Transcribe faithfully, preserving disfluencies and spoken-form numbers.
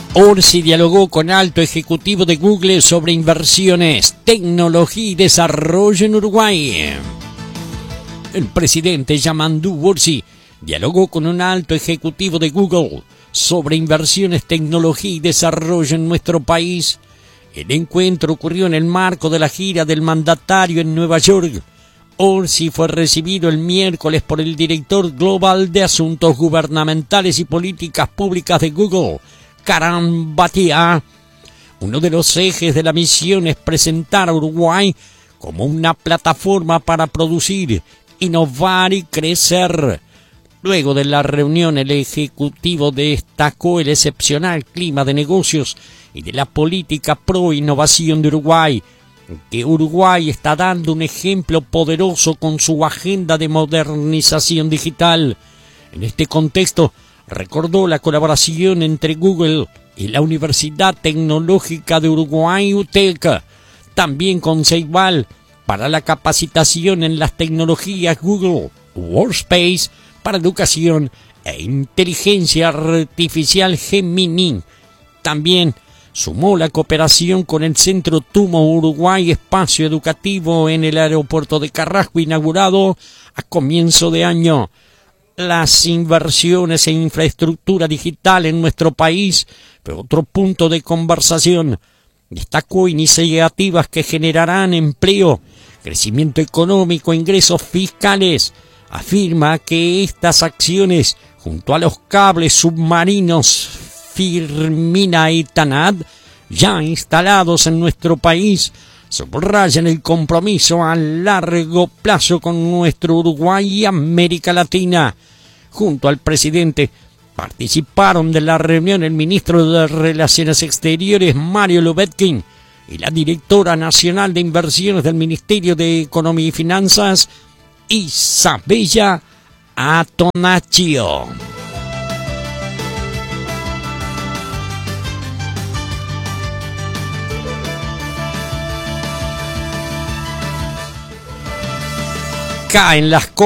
Orsi dialogó con alto ejecutivo de Google sobre inversiones, tecnología y desarrollo en Uruguay. El presidente Yamandu Orsi dialogó con un alto ejecutivo de Google sobre inversiones, tecnología y desarrollo en nuestro país. El encuentro ocurrió en el marco de la gira del mandatario en Nueva York. Orsi fue recibido el miércoles por el director global de Asuntos Gubernamentales y Políticas Públicas de Google, Karan Bhatia. Uno de los ejes de la misión es presentar a Uruguay como una plataforma para producir, innovar y crecer. Luego de la reunión, el ejecutivo destacó el excepcional clima de negocios y de la política pro innovación de Uruguay, que Uruguay está dando un ejemplo poderoso con su agenda de modernización digital. En este contexto, recordó la colaboración entre Google y la Universidad Tecnológica de Uruguay, U T E C, también con Ceibal, para la capacitación en las tecnologías Google Workspace para educación e inteligencia artificial Gemini. También sumó la cooperación con el Centro Tumo Uruguay Espacio Educativo en el aeropuerto de Carrasco, inaugurado a comienzo de año. Las inversiones en infraestructura digital en nuestro país fue otro punto de conversación. Destacó iniciativas que generarán empleo, crecimiento económico, ingresos fiscales. Afirma que estas acciones, junto a los cables submarinos Firmina y Tanad, ya instalados en nuestro país, subrayan el compromiso a largo plazo con nuestro Uruguay y América Latina. Junto al presidente participaron de la reunión el ministro de Relaciones Exteriores, Mario Lubetkin, y la directora nacional de inversiones del Ministerio de Economía y Finanzas, Isabella Atonaccio. Caen las